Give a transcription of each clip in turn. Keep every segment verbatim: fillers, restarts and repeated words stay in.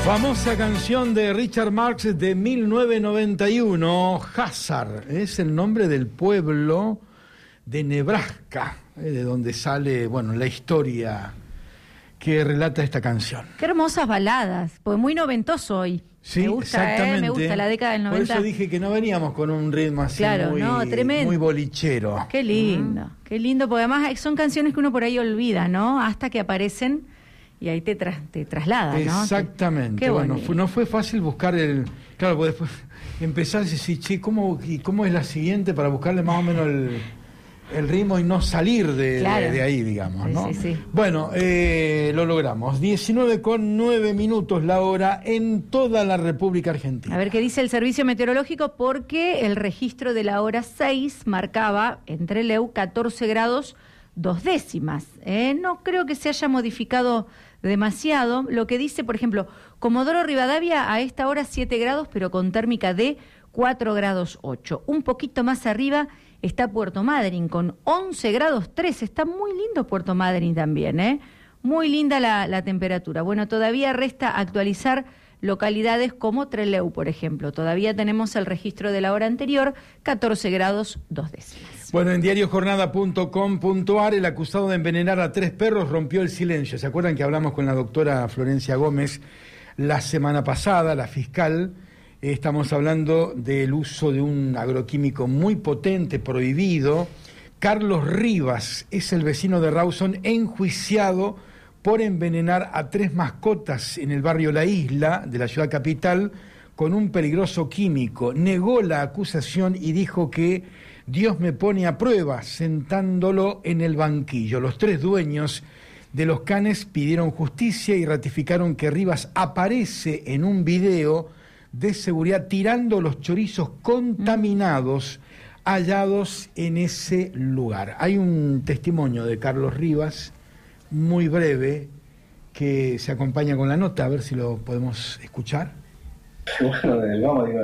Famosa canción de Richard Marx de mil novecientos noventa y uno, Hazard, es el nombre del pueblo de Nebraska, eh, de donde sale, bueno, la historia que relata esta canción. Qué hermosas baladas, pues muy noventoso hoy. Sí, me gusta, exactamente. Eh, me gusta la década del noventa. Por eso dije que no veníamos con un ritmo así, claro, muy, no, tremendo. muy bolichero. Qué lindo, mm. qué lindo, porque además son canciones que uno por ahí olvida, ¿no? Hasta que aparecen y ahí te, tra te traslada, ¿no? Exactamente. Qué bueno, bonito. fue, no fue fácil buscar el... Claro, porque después empezar a decir, che, ¿cómo, y ¿cómo es la siguiente para buscarle más o menos el... el ritmo y no salir de, claro. de, de ahí, digamos, sí, ¿no? Sí, sí. Bueno, eh, lo logramos. diecinueve con nueve minutos la hora en toda la República Argentina. A ver qué dice el Servicio Meteorológico, porque el registro de la hora seis marcaba en Trelew catorce grados dos décimas. ¿eh? No creo que se haya modificado demasiado. Lo que dice, por ejemplo, Comodoro Rivadavia a esta hora siete grados, pero con térmica de cuatro grados ocho. Un poquito más arriba está Puerto Madryn con once grados tres. Está muy lindo Puerto Madryn también, ¿eh? Muy linda la, la temperatura. Bueno, todavía resta actualizar localidades como Trelew, por ejemplo. Todavía tenemos el registro de la hora anterior, catorce grados dos décimas. Bueno, en diario jornada punto com punto ar, el acusado de envenenar a tres perros rompió el silencio. ¿Se acuerdan que hablamos con la doctora Florencia Gómez la semana pasada, la fiscal? Estamos hablando del uso de un agroquímico muy potente, prohibido. Carlos Rivas es el vecino de Rawson enjuiciado por envenenar a tres mascotas en el barrio La Isla de la ciudad capital con un peligroso químico. Negó la acusación y dijo que Dios me pone a prueba sentándolo en el banquillo. Los tres dueños de los canes pidieron justicia y ratificaron que Rivas aparece en un video de seguridad tirando los chorizos contaminados hallados en ese lugar. Hay un testimonio de Carlos Rivas muy breve que se acompaña con la nota, a ver si lo podemos escuchar. Bueno, del vamos, digo,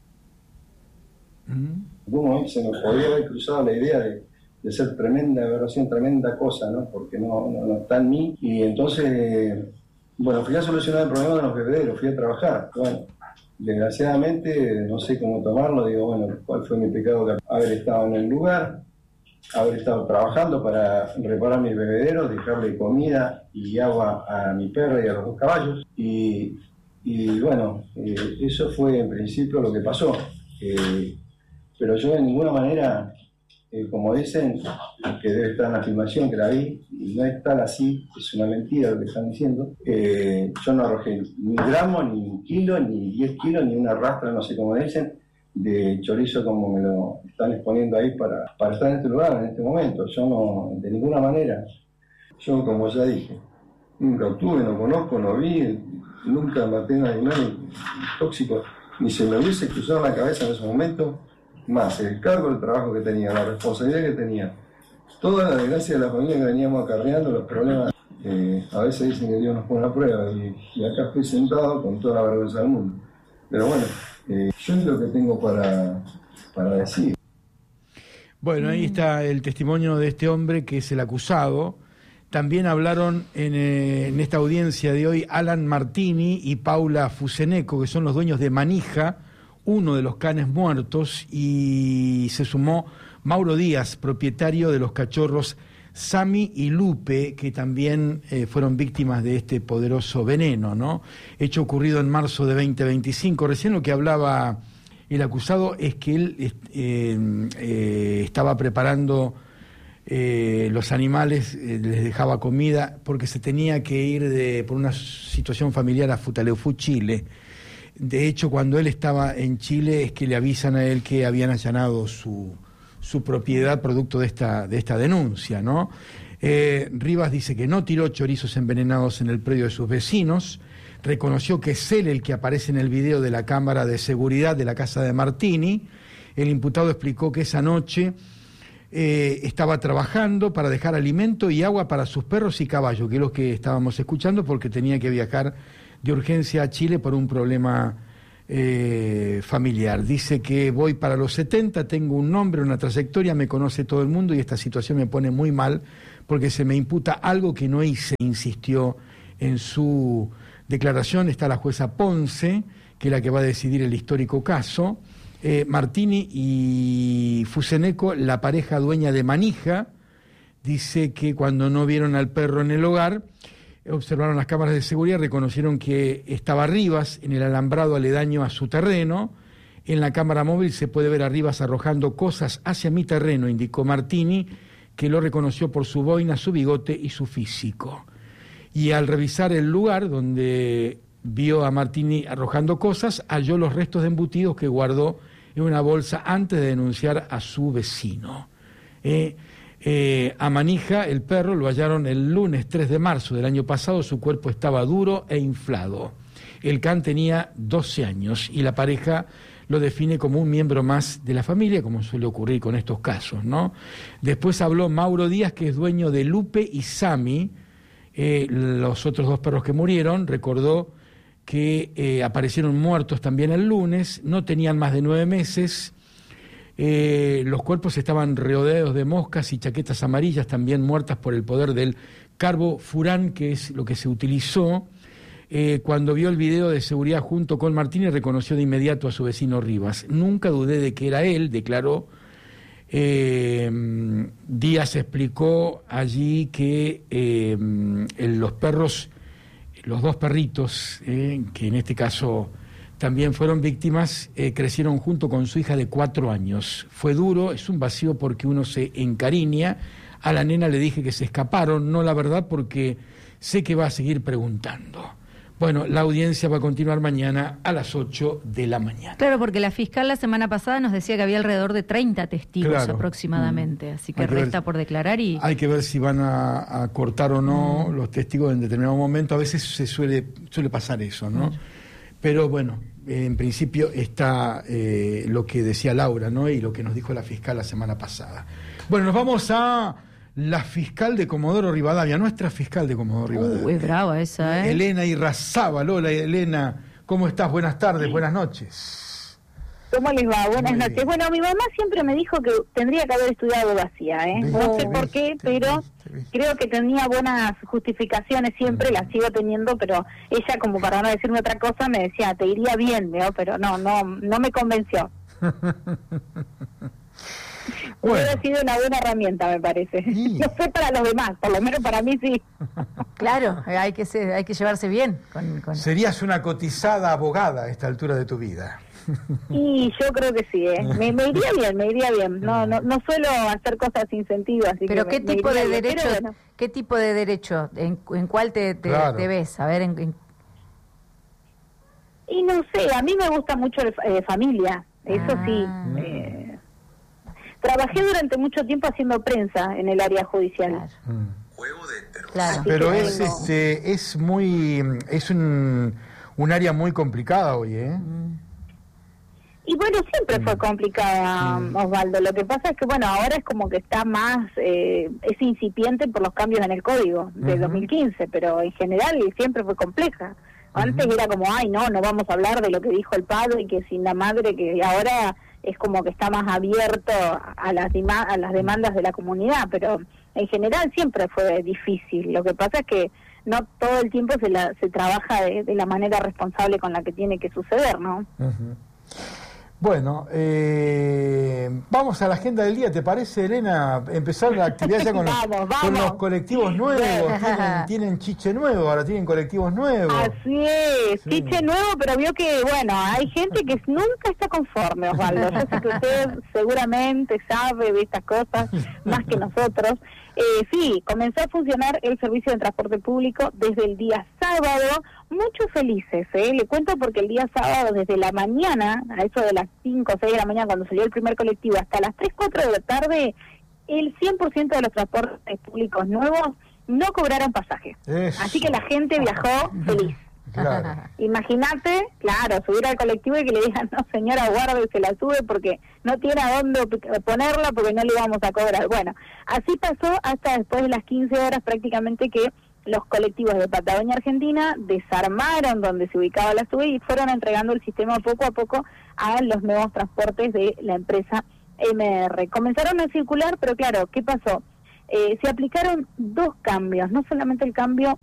¿Mm? ¿Cómo se nos podía haber cruzado la idea de, de ser tremenda aberración, tremenda cosa, ¿no? Porque no, no, no está en mí. Y entonces, bueno, fui a solucionar el problema de los bebederos, fui a trabajar. Bueno, desgraciadamente, no sé cómo tomarlo, digo, bueno, ¿cuál fue mi pecado? Haber estado en el lugar, haber estado trabajando para reparar mis bebederos, dejarle comida y agua a mi perro y a los dos caballos. Y, y bueno, eh, eso fue en principio lo que pasó. Eh, pero yo de ninguna manera, eh, como dicen, que debe estar en la filmación, que la vi, y no es tal así, es una mentira lo que están diciendo, eh, yo no arrojé ni gramo, ni un kilo, ni diez kilos, ni una rastra, no sé cómo dicen, de chorizo como me lo están exponiendo ahí para, para estar en este lugar, en este momento. Yo no, de ninguna manera, yo como ya dije, nunca obtuve, no conozco, no vi, nunca maté a un animal tóxico, ni se me hubiese cruzado la cabeza en ese momento, más el cargo, el trabajo que tenía, la responsabilidad que tenía, toda la desgracia de la familia que veníamos acarreando, los problemas, eh, a veces dicen que Dios nos pone a prueba, y, y acá estoy sentado con toda la vergüenza del mundo. Pero bueno, eh, yo es lo que tengo para, para decir. Bueno, ahí está el testimonio de este hombre que es el acusado. También hablaron en, eh, en esta audiencia de hoy Alan Martini y Paula Fuseneco, que son los dueños de Manija, uno de los canes muertos, y se sumó Mauro Díaz, propietario de los cachorros Sami y Lupe, que también eh, fueron víctimas de este poderoso veneno, ¿no? Hecho ocurrido en marzo de veinte veinticinco. Recién lo que hablaba el acusado es que él eh, eh, estaba preparando eh, los animales, eh, les dejaba comida, porque se tenía que ir de, por una situación familiar a Futaleufú, Chile. De hecho, cuando él estaba en Chile es que le avisan a él que habían allanado su, su propiedad producto de esta, de esta denuncia, ¿no? Eh, Rivas dice que no tiró chorizos envenenados en el predio de sus vecinos, reconoció que es él el que aparece en el video de la cámara de seguridad de la casa de Martini. El imputado explicó que esa noche eh, estaba trabajando para dejar alimento y agua para sus perros y caballos, que es lo que estábamos escuchando, porque tenía que viajar de urgencia a Chile por un problema eh, familiar. Dice que voy para los setenta, tengo un nombre, una trayectoria, me conoce todo el mundo y esta situación me pone muy mal porque se me imputa algo que no hice, insistió en su declaración está la jueza Ponce, que es la que va a decidir el histórico caso. Eh, Martini y Fuseneco, la pareja dueña de Manija, dice que cuando no vieron al perro en el hogar, observaron las cámaras de seguridad, reconocieron que estaba Rivas en el alambrado aledaño a su terreno. En la cámara móvil se puede ver a Rivas arrojando cosas hacia mi terreno, indicó Martini, que lo reconoció por su boina, su bigote y su físico. Y al revisar el lugar donde vio a Martini arrojando cosas, halló los restos de embutidos que guardó en una bolsa antes de denunciar a su vecino. Eh, eh, a Manija, el perro, lo hallaron el lunes tres de marzo del año pasado, su cuerpo estaba duro e inflado. El can tenía doce años y la pareja lo define como un miembro más de la familia, como suele ocurrir con estos casos, ¿no? Después habló Mauro Díaz, que es dueño de Lupe y Sami, eh, los otros dos perros que murieron. Recordó que eh, aparecieron muertos también el lunes, no tenían más de nueve meses, eh, los cuerpos estaban rodeados de moscas y chaquetas amarillas, también muertas por el poder del carbofurán, que es lo que se utilizó. Eh, cuando vio el video de seguridad junto con Martínez, reconoció de inmediato a su vecino Rivas. Nunca dudé de que era él, declaró. Eh, Díaz explicó allí que eh, los perros, los dos perritos, eh, que en este caso también fueron víctimas, eh, crecieron junto con su hija de cuatro años. Fue duro, es un vacío porque uno se encariña. A la nena le dije que se escaparon, no la verdad, porque sé que va a seguir preguntando. Bueno, la audiencia va a continuar mañana a las ocho de la mañana. Claro, porque la fiscal la semana pasada nos decía que había alrededor de treinta testigos claro. aproximadamente, mm. así que resta ver, por declarar y... Hay que ver si van a, a cortar o no mm. los testigos en determinado momento. A veces se suele, suele pasar eso, ¿no? Mm. Pero bueno, en principio está eh, lo que decía Laura, ¿no? Y lo que nos dijo la fiscal la semana pasada. Bueno, nos vamos a... la fiscal de Comodoro Rivadavia, nuestra fiscal de Comodoro Rivadavia. Uh, es brava esa, ¿eh? Elena Irrazábal. Hola, Elena, ¿cómo estás? Buenas tardes, buenas noches. ¿Cómo les va? Buenas Muy noches. Bien. Bueno, mi mamá siempre me dijo que tendría que haber estudiado abogacía, ¿eh? No oh, sé por qué, pero creo que tenía buenas justificaciones siempre, mm. las sigo teniendo, pero ella, como para no decirme otra cosa, me decía, te iría bien, ¿no? Pero no, no, no me convenció. Bueno. Hubiera sido una buena herramienta, me parece. Sí. No sé para los demás, por lo menos para mí sí. Claro, hay que ser, hay que llevarse bien. Con, con... Serías una cotizada abogada a esta altura de tu vida. Y yo creo que sí, ¿eh? me, me iría bien, me iría bien. No, no, no suelo hacer cosas sin sentido, así pero que qué me, tipo me de bien, derecho, bueno. ¿Qué tipo de derecho? ¿En, en cuál te, te, claro. te ves? A ver, en, en... Y no sé, a mí me gusta mucho el, eh, familia, eso ah. sí. Eh, Trabajé durante mucho tiempo haciendo prensa en el área judicial. Claro. Mm. Claro. Pero es tengo... este es muy es un, un área muy complicada hoy, ¿eh? Y bueno, siempre mm. fue complicada, mm. Osvaldo. Lo que pasa es que bueno, ahora es como que está más eh, es incipiente por los cambios en el código de uh-huh. dos mil quince, pero en general siempre fue compleja. Antes uh-huh. era como, ay, no, no vamos a hablar de lo que dijo el padre y que sin la madre, que ahora es como que está más abierto a las, a las demandas de la comunidad, pero en general siempre fue difícil. Lo que pasa es que no todo el tiempo se, la, se trabaja de, de la manera responsable con la que tiene que suceder, ¿no? Uh-huh. Bueno, eh, vamos a la agenda del día, ¿te parece, Elena? Empezar la actividad ya con, vamos, los, vamos. con los colectivos nuevos, tienen, tienen chiche nuevo, ahora tienen colectivos nuevos. Así es, sí. chiche nuevo, pero vio que, bueno, hay gente que nunca está conforme, Osvaldo. Yo sé que usted seguramente sabe de estas cosas más que nosotros. Eh, sí, comenzó a funcionar el servicio de transporte público desde el día sábado, muchos felices, ¿eh? Le cuento porque el día sábado desde la mañana, a eso de las cinco o seis de la mañana cuando salió el primer colectivo, hasta las tres, cuatro de la tarde, el cien por ciento de los transportes públicos nuevos no cobraron pasaje. Eso. Así que la gente viajó feliz. Claro. Imagínate, claro, subir al colectivo y que le digan, no señora, guarde, se la sube porque no tiene a dónde ponerla porque no le vamos a cobrar. Bueno, así pasó hasta después de las quince horas prácticamente que los colectivos de Patagonia Argentina desarmaron donde se ubicaba la sube y fueron entregando el sistema poco a poco a los nuevos transportes de la empresa M R. Comenzaron a circular, pero claro, ¿qué pasó? Eh, se aplicaron dos cambios, no solamente el cambio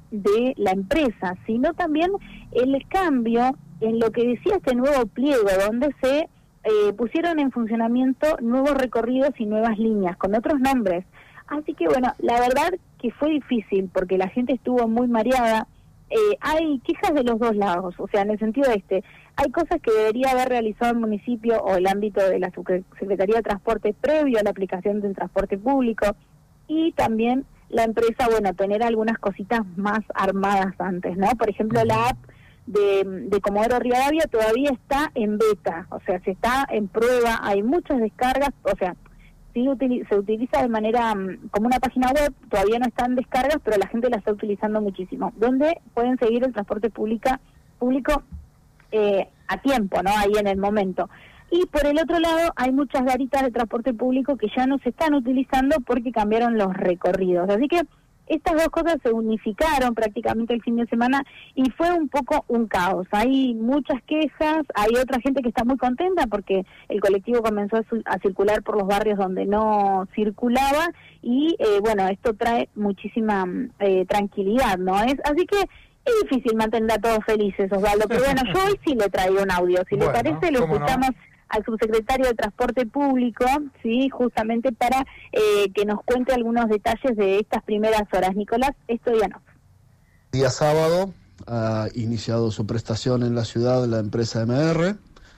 de la empresa, sino también el cambio en lo que decía este nuevo pliego, donde se eh, pusieron en funcionamiento nuevos recorridos y nuevas líneas, con otros nombres. Así que bueno, la verdad que fue difícil, porque la gente estuvo muy mareada. Eh, hay quejas de los dos lados, o sea, en el sentido este, hay cosas que debería haber realizado el municipio o el ámbito de la Secretaría de Transporte previo a la aplicación del transporte público, y también la empresa, bueno, tener algunas cositas más armadas antes, ¿no? Por ejemplo, la app de, de Comodoro Rivadavia todavía está en beta, o sea, se está en prueba, hay muchas descargas, o sea, sí utiliza, se utiliza de manera um, como una página web, todavía no están descargas, pero la gente la está utilizando muchísimo, donde pueden seguir el transporte pública, público eh, a tiempo, ¿no? Ahí en el momento. Y por el otro lado, hay muchas garitas de transporte público que ya no se están utilizando porque cambiaron los recorridos. Así que estas dos cosas se unificaron prácticamente el fin de semana y fue un poco un caos. Hay muchas quejas, hay otra gente que está muy contenta porque el colectivo comenzó a, a circular por los barrios donde no circulaba y eh, bueno, esto trae muchísima eh, tranquilidad, ¿no? Es así que es difícil mantener a todos felices, Osvaldo, pero bueno, yo hoy sí le traigo un audio. Si bueno, le parece, lo escuchamos no? al subsecretario de Transporte Público, sí, justamente para eh, que nos cuente algunos detalles de estas primeras horas. Nicolás Stoyanov. Día sábado ha iniciado su prestación en la ciudad la empresa M R,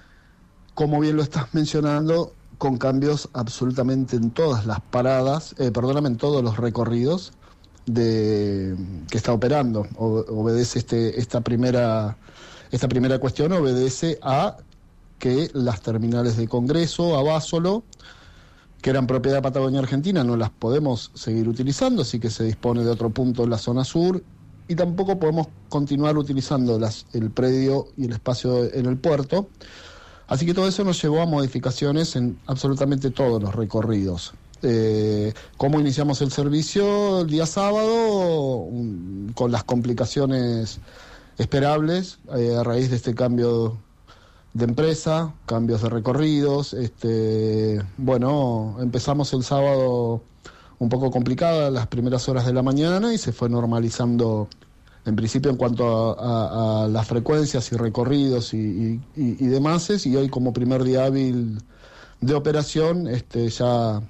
como bien lo estás mencionando, con cambios absolutamente en todas las paradas, eh, perdóname, en todos los recorridos de que está operando. O, obedece este esta primera esta primera cuestión obedece a que las terminales de Congreso, Abásolo, que eran propiedad de Patagonia Argentina, no las podemos seguir utilizando, así que se dispone de otro punto en la zona sur, y tampoco podemos continuar utilizando las, el predio y el espacio en el puerto. Así que todo eso nos llevó a modificaciones en absolutamente todos los recorridos. Eh, ¿Cómo iniciamos el servicio el día sábado? Um, con las complicaciones esperables eh, a raíz de este cambio de empresa, cambios de recorridos. Este, bueno, empezamos el sábado un poco complicada, las primeras horas de la mañana, y se fue normalizando en principio en cuanto a, a, a las frecuencias y recorridos y, y, y, y demás, y hoy como primer día hábil de operación, este, ya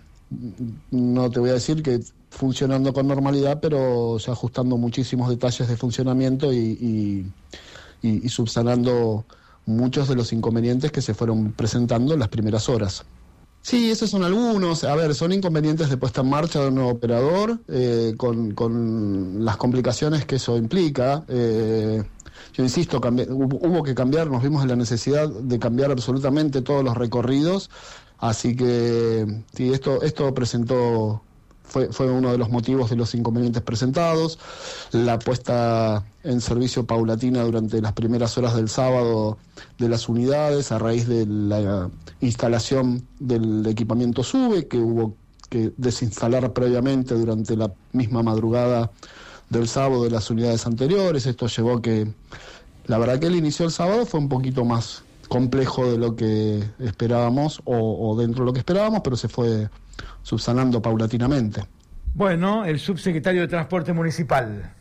no te voy a decir que funcionando con normalidad, pero ya ajustando muchísimos detalles de funcionamiento y, y, y, y subsanando muchos de los inconvenientes que se fueron presentando en las primeras horas. Sí, esos son algunos. A ver, son inconvenientes de puesta en marcha de un nuevo operador, eh, con, con las complicaciones que eso implica. Eh, yo insisto, cambi- hubo, hubo que cambiar, nos vimos en la necesidad de cambiar absolutamente todos los recorridos, así que sí, esto, esto presentó... Fue, fue uno de los motivos de los inconvenientes presentados. La puesta en servicio paulatina durante las primeras horas del sábado de las unidades a raíz de la instalación del equipamiento SUBE, que hubo que desinstalar previamente durante la misma madrugada del sábado de las unidades anteriores. Esto llevó a que, la verdad que el inicio del sábado fue un poquito más complejo de lo que esperábamos o, o dentro de lo que esperábamos, pero se fue subsanando paulatinamente. Bueno, el subsecretario de Transporte Municipal.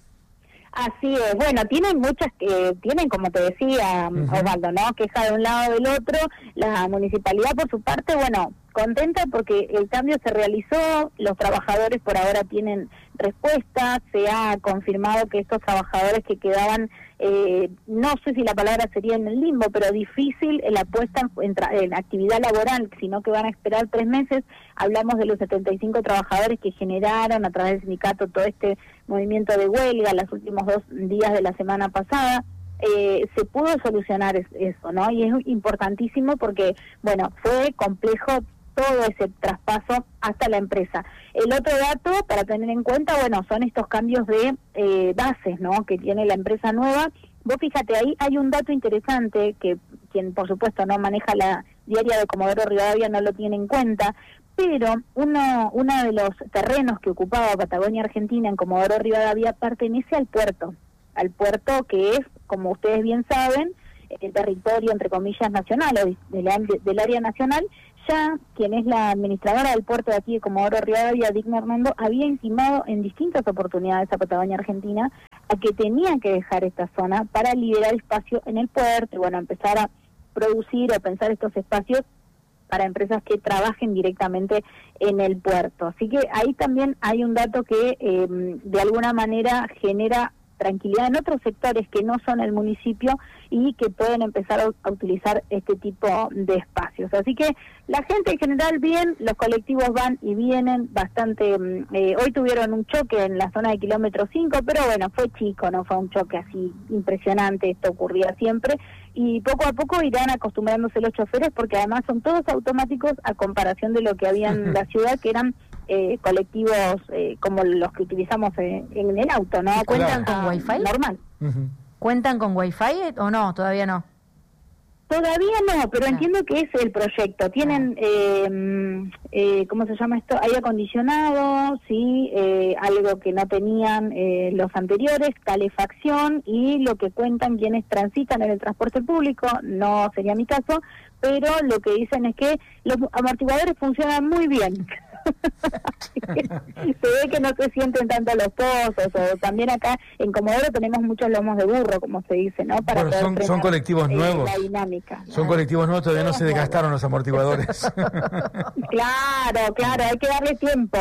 Así es, bueno, tienen muchas, eh, tienen como te decía, uh-huh. Osvaldo, ¿no? Queja de un lado o del otro. La municipalidad por su parte, bueno, contenta porque el cambio se realizó, los trabajadores por ahora tienen respuesta, se ha confirmado que estos trabajadores que quedaban, eh, no sé si la palabra sería en el limbo, pero difícil en la puesta en, tra- en actividad laboral, sino que van a esperar tres meses. Hablamos de los setenta y cinco trabajadores que generaron a través del sindicato todo este movimiento de huelga los últimos dos días de la semana pasada. Eh, se pudo solucionar es, eso, ¿no? Y es importantísimo porque, bueno, fue complejo todo ese traspaso hasta la empresa. El otro dato para tener en cuenta, bueno, son estos cambios de eh, bases, ¿no?, que tiene la empresa nueva. Vos fíjate, ahí hay un dato interesante que quien, por supuesto, no maneja la diaria de Comodoro Rivadavia no lo tiene en cuenta, pero uno, uno de los terrenos que ocupaba Patagonia Argentina en Comodoro Rivadavia pertenece al puerto, al puerto que es, como ustedes bien saben, el territorio, entre comillas, nacional o del, del área nacional. Ya quien es la administradora del puerto de aquí de Comodoro Rivadavia, Digna Hernando, había intimado en distintas oportunidades a Patagonia Argentina a que tenían que dejar esta zona para liberar espacio en el puerto y bueno, empezar a producir o pensar estos espacios para empresas que trabajen directamente en el puerto. Así que ahí también hay un dato que eh, de alguna manera genera tranquilidad en otros sectores que no son el municipio y que pueden empezar a, a utilizar este tipo de espacios. Así que la gente en general bien, los colectivos van y vienen bastante. Eh, hoy tuvieron un choque en la zona de kilómetro cinco, pero bueno, fue chico, no fue un choque así impresionante, esto ocurría siempre, y poco a poco irán acostumbrándose los choferes porque además son todos automáticos a comparación de lo que había en la ciudad, que eran Eh, colectivos eh, como los que utilizamos eh, en el auto, ¿no? ¿Cuentan Claro. con wifi? Normal. Uh-huh. ¿Cuentan con wifi o no? Todavía no. Todavía no, pero Ah. entiendo que es el proyecto. Tienen, eh, eh, ¿cómo se llama esto? Aire acondicionado, sí, eh, algo que no tenían eh, los anteriores, calefacción, y lo que cuentan quienes transitan en el transporte público, no sería mi caso, pero lo que dicen es que los amortiguadores funcionan muy bien. Se ve que no se sienten tanto los pozos, o también acá en Comodoro tenemos muchos lomos de burro, como se dice, ¿no? Para Bueno, poder son, frenar, son colectivos eh, nuevos. la dinámica. Son colectivos nuevos, todavía no se desgastaron los amortiguadores. Claro, claro, hay que darle tiempo.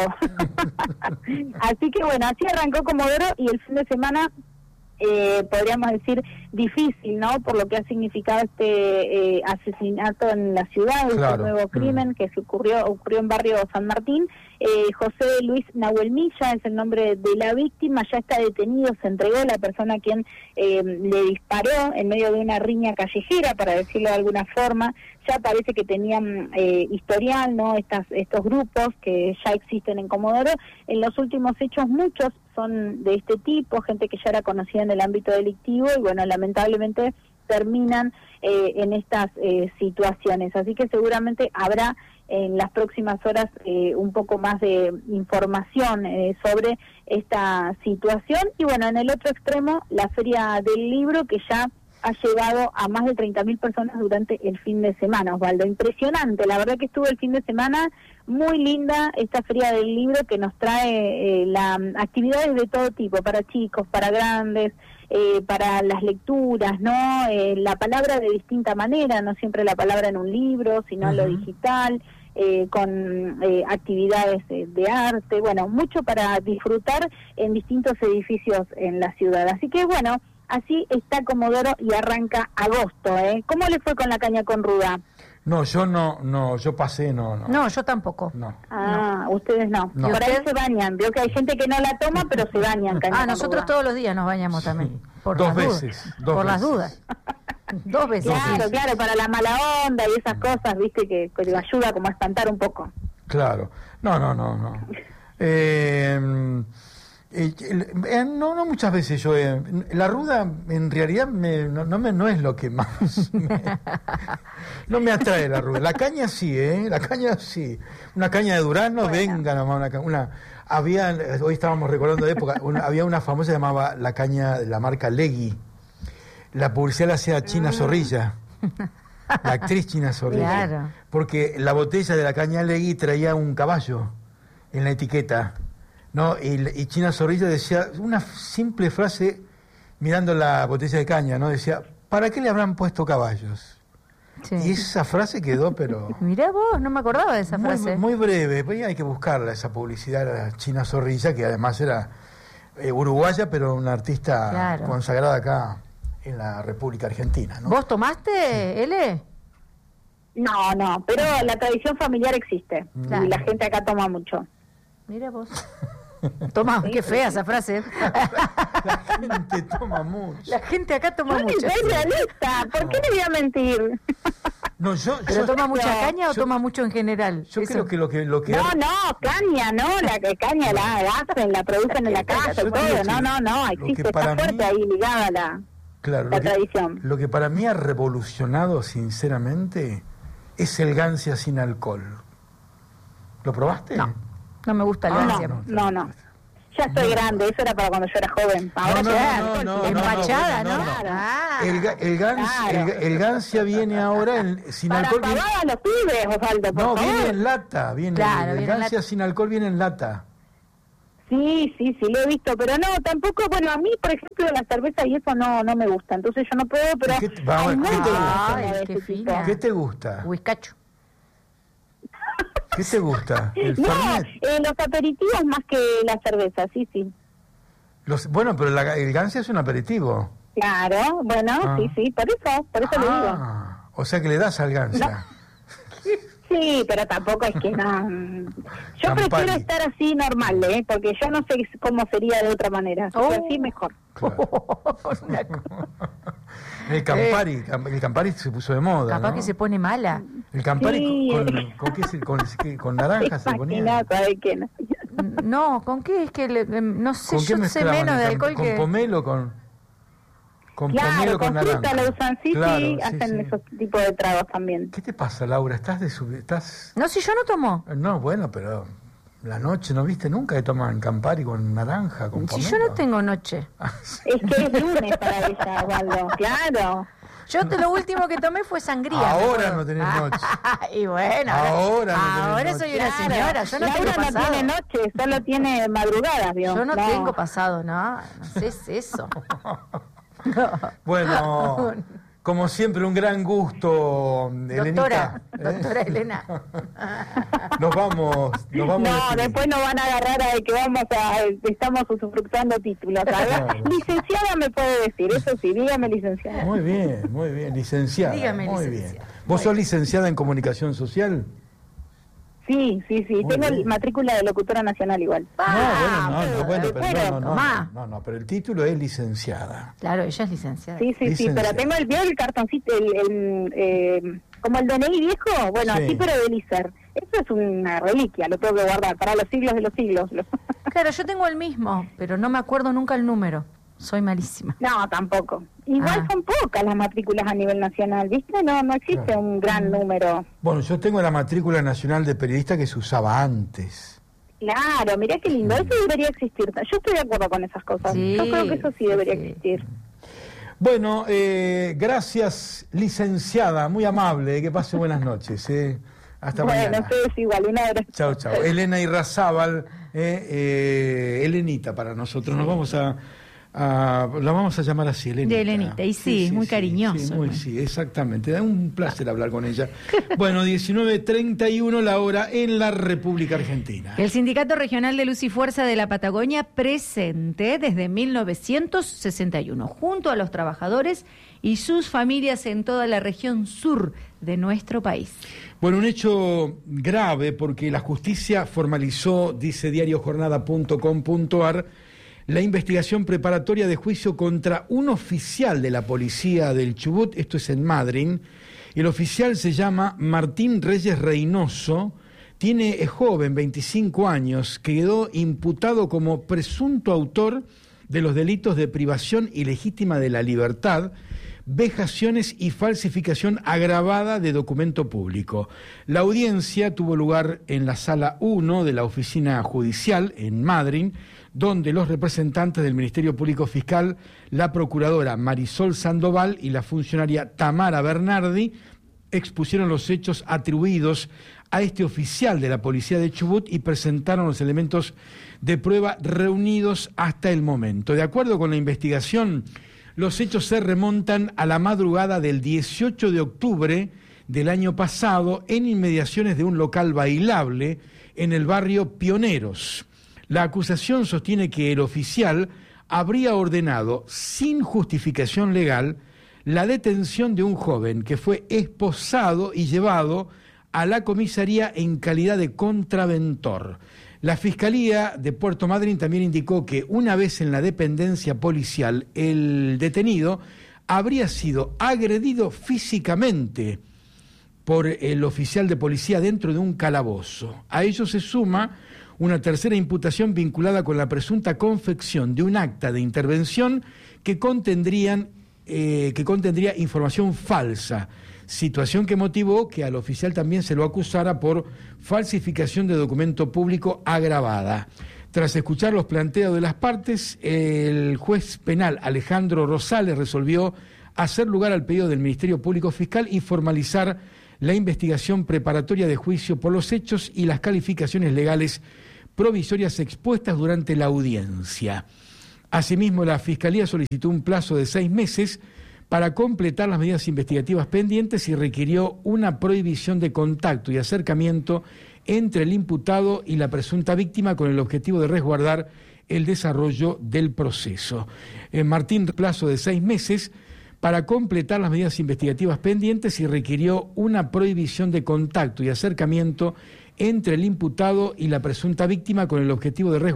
Así que bueno, así arrancó Comodoro y el fin de semana, eh, podríamos decir, difícil, ¿no? Por lo que ha significado este eh, asesinato en la ciudad, Claro. este nuevo crimen mm. que se ocurrió, ocurrió en barrio San Martín. Eh, José Luis Nahuel Milla es el nombre de la víctima, ya está detenido, se entregó la persona a quien eh, le disparó en medio de una riña callejera, para decirlo de alguna forma. Ya parece que tenían eh, historial, ¿no? Estas, estos grupos que ya existen en Comodoro. En los últimos hechos muchos son de este tipo, gente que ya era conocida en el ámbito delictivo y bueno, lamentablemente terminan eh, en estas eh, situaciones. Así que seguramente habrá en las próximas horas eh, un poco más de información eh, sobre esta situación. Y bueno, en el otro extremo, la Feria del Libro, que ya ha llegado a más de treinta mil personas durante el fin de semana, Osvaldo. Impresionante, la verdad que estuvo el fin de semana muy linda esta Feria del Libro, que nos trae eh, la, actividades de todo tipo, para chicos, para grandes, eh, para las lecturas, ¿no? Eh, la palabra de distinta manera, no siempre la palabra en un libro, sino uh-huh. lo digital, eh, con eh, actividades eh, de arte, bueno, mucho para disfrutar en distintos edificios en la ciudad. Así que bueno, así está Comodoro y arranca agosto, ¿eh? ¿Cómo le fue con la caña con ruda? No, yo no, no, yo pasé, no, no. No, yo tampoco. No. Ah, no. Ustedes no. no. Por ahí se bañan. Veo que hay gente que no la toma, pero se bañan. Caña ah, con nosotros ruda. todos los días nos bañamos también. Por dos las veces. Dudas. Dos por veces. las dudas. Dos veces. Claro, sí. claro, para la mala onda y esas cosas, viste, que, que ayuda como a espantar un poco. Claro. No, no, no, no. Eh... Eh, eh, no, no muchas veces yo... Eh, la ruda en realidad me, no, no, me, no es lo que más... Me, no me atrae la ruda. La caña sí, ¿eh? La caña sí. Una caña de durazno, bueno. venga nomás. Una, una, había, hoy estábamos recordando de época, una, había una famosa que llamaba la caña de la marca Legui. La publicidad la hacía China mm. Zorrilla. La actriz China Zorrilla. Claro. Porque la botella de la caña Legui traía un caballo en la etiqueta. No, y, y China Zorrilla decía una simple frase mirando la botella de caña, ¿no? Decía, ¿para qué le habrán puesto caballos? Sí. Y esa frase quedó, pero... Mirá vos, no me acordaba de esa muy, frase. Muy breve, pues hay que buscarla, esa publicidad de China Zorrilla, que además era eh, uruguaya, pero una artista claro. consagrada acá en la República Argentina, ¿no? ¿Vos tomaste, sí. L? No, no, pero la tradición familiar existe, claro. y la gente acá toma mucho. Mira vos. Toma, qué fea esa frase. La gente toma mucho. La gente acá toma yo mucho. Soy realista, ¿por qué le voy a mentir? No, yo, ¿Pero yo, toma mucha yo, caña o yo, toma mucho en general? Yo Eso. creo que lo que... Lo que no, no, caña, no, la caña la hacen, la producen en la casa y todo, no, no, no, existe, está fuerte mí, ahí ligada la, claro, la lo que, tradición. Lo que para mí ha revolucionado, sinceramente, es el Gancia sin alcohol. ¿Lo probaste? No. No me gusta el ah, Gancia. No, no, no. Ya estoy no, grande, eso era para cuando yo era joven. Ahora no, no, ya no, no, no, empachada, no, no, ¿no? no, no. Ah, el, el, Gancia, claro. el, el Gancia viene ahora en, sin para alcohol. Para pagar a los pibes, Osvaldo, por No, favor. viene en lata. Viene, claro, el viene Gancia lata. sin alcohol viene en lata. Sí, sí, sí, lo he visto, pero no, tampoco, bueno, a mí, por ejemplo, la cerveza y eso no no me gusta, entonces yo no puedo, pero... ¿Qué te, vamos, ¿qué te gusta? Ay, qué fina. ¿Qué te gusta? Whiskacho. ¿Qué te gusta? ¿El No, Fernet? eh, los aperitivos más que la cerveza, sí, sí. Los, bueno, pero la, el Gansé es un aperitivo. Claro, bueno, Ah. sí, sí, por eso, por eso lo digo. Ah, o sea que le das al Gansé. No. Sí, pero tampoco es que no... Yo Campari. prefiero estar así normal, ¿eh? Porque yo no sé cómo sería de otra manera. Oh. Pero así mejor. Claro. Una cosa. El Campari, el Campari se puso de moda, Capaz ¿no? que se pone mala. El Campari Sí. con, con, qué se- con, qué- con naranja se ponía. Imaginado, ¿sabe qué? No. No, ¿con qué? Es que le- no sé, ¿Con qué yo sé mezclaban menos el de cam- alcohol con que... pomelo con con Claro, pomelo con, con fruta naranja? lo usan, sí, Claro, sí, hacen sí. esos tipos de tragos también. ¿Qué te pasa, Laura? ¿Estás de sub- estás No, si yo no tomo. No, bueno, pero la noche no viste nunca que toman Campari con naranja, con Si pomelo. yo no tengo noche. Es que es lunes para ella, Waldo, claro. Yo te- lo último que tomé fue sangría. ¿me Ahora acuerdo? no tenés noche. Y bueno, Ahora no tenés ahora noche. soy una Claro. señora, yo no Laura tengo no pasado. tiene noche, solo tiene madrugadas, ¿vio? Yo no, tengo pasado, no, no sé es eso. No. Bueno, como siempre, un gran gusto, Doctora, Elenita. ¿eh? doctora Elena. Nos vamos, nos vamos. No, despidiendo. después nos van a agarrar a que vamos a, estamos usufructuando títulos. ¿Sabes? Claro. Licenciada me puede decir, eso sí, dígame licenciada. Muy bien, muy bien, licenciada. Dígame, muy licenciada. bien. ¿Vos sos licenciada en comunicación social? Sí, sí, sí, Muy tengo bien. matrícula de locutora nacional igual. no, bueno, no, no, bueno, pero pero, no, no, no, tomá. no, no, pero el título es licenciada. Claro, ella es licenciada. Sí, sí, sí, Licenciada. pero tengo el, ¿vio el cartoncito, el, el, eh, como el D N I viejo, bueno, Sí. así pero del I C E R. Eso es una reliquia, lo tengo que guardar para los siglos de los siglos. Claro, yo tengo el mismo, pero no me acuerdo nunca el número. Soy malísima. No, tampoco. Igual Ah. son pocas las matrículas a nivel nacional, ¿viste? No, no existe Claro. un gran número. Bueno, yo tengo la matrícula nacional de periodista que se usaba antes. Claro, mirá qué lindo, eso debería existir. Yo estoy de acuerdo con esas cosas. Sí, Yo creo que eso sí debería sí. existir. Bueno, eh, gracias, licenciada, muy amable, que pase buenas noches. Eh. Hasta Bueno, mañana. ustedes igual, un abrazo. Chao, chao. Elena Irrazábal, eh, eh, Elenita para nosotros. Nos vamos a, a- la vamos a llamar así, Elenita. De Elenita, y sí, muy cariñoso, Sí, muy, ¿no? sí, exactamente. Da un placer hablar con ella. Bueno, diecinueve treinta y uno la hora en la República Argentina. El Sindicato Regional de Luz y Fuerza de la Patagonia presente desde mil novecientos sesenta y uno, junto a los trabajadores y sus familias en toda la región sur de nuestro país. Bueno, un hecho grave porque la justicia formalizó, dice diario jornada punto com punto ar, la investigación preparatoria de juicio contra un oficial de la policía del Chubut, esto es en Madryn. El oficial se llama Martín Reyes Reynoso, tiene, es joven, veinticinco años, quedó imputado como presunto autor de los delitos de privación ilegítima de la libertad, vejaciones y falsificación agravada de documento público. La audiencia tuvo lugar en la sala uno de la oficina judicial en Madryn, donde los representantes del Ministerio Público Fiscal, la procuradora Marisol Sandoval y la funcionaria Tamara Bernardi expusieron los hechos atribuidos a este oficial de la policía de Chubut y presentaron los elementos de prueba reunidos hasta el momento. De acuerdo con la investigación, los hechos se remontan a la madrugada del dieciocho de octubre del año pasado en inmediaciones de un local bailable en el barrio Pioneros. La acusación sostiene que el oficial habría ordenado, sin justificación legal, la detención de un joven que fue esposado y llevado a la comisaría en calidad de contraventor. La Fiscalía de Puerto Madryn también indicó que una vez en la dependencia policial, el detenido habría sido agredido físicamente por el oficial de policía dentro de un calabozo. A ello se suma una tercera imputación vinculada con la presunta confección de un acta de intervención que contendrían, eh, que contendría información falsa, situación que motivó que al oficial también se lo acusara por falsificación de documento público agravada. Tras escuchar los planteos de las partes, el juez penal Alejandro Rosales resolvió hacer lugar al pedido del Ministerio Público Fiscal y formalizar la investigación preparatoria de juicio por los hechos y las calificaciones legales provisorias expuestas durante la audiencia. Asimismo, la Fiscalía solicitó un plazo de seis meses para completar las medidas investigativas pendientes y requirió una prohibición de contacto y acercamiento entre el imputado y la presunta víctima con el objetivo de resguardar el desarrollo del proceso. Eh, Martín, plazo de seis meses para completar las medidas investigativas pendientes y requirió una prohibición de contacto y acercamiento entre el imputado y la presunta víctima con el objetivo de resguardar